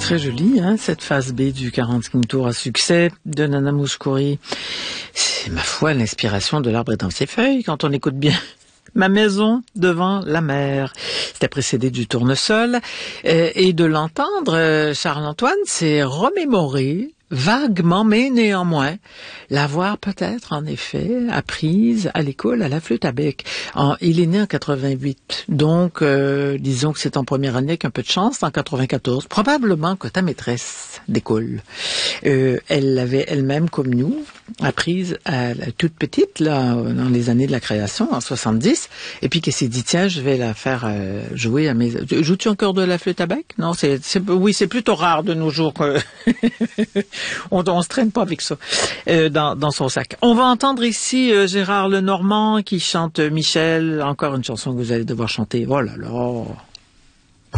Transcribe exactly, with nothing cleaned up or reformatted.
Très jolie, hein, cette phase B du quarantième tour à succès de Nana Mouskouri. C'est, ma foi, l'inspiration de l'arbre est dans ses feuilles, quand on écoute bien. Ma maison devant la mer. C'était précédé du tournesol. Euh, et de l'entendre, euh, Charles-Antoine, c'est remémorer vaguement, mais néanmoins, l'avoir peut-être, en effet, apprise à l'école à la flûte à bec. En, il est né en quatre-vingt-huit, donc euh, disons que c'est en première année avec un peu de chance, en quatre-vingt-quatorze. Probablement que ta maîtresse d'école, euh, elle l'avait elle-même, comme nous, apprise à la toute petite, là, dans les années de la création, en soixante-dix, et puis qu'elle s'est dit, tiens, je vais la faire euh, jouer à mes... Joues-tu encore de la flûte à bec? Non, c'est, c'est oui, c'est plutôt rare de nos jours que... on, on se traîne pas avec ça euh, dans, dans son sac. On va entendre ici euh, Gérard Lenormand qui chante Michel, encore une chanson que vous allez devoir chanter. Oh là là.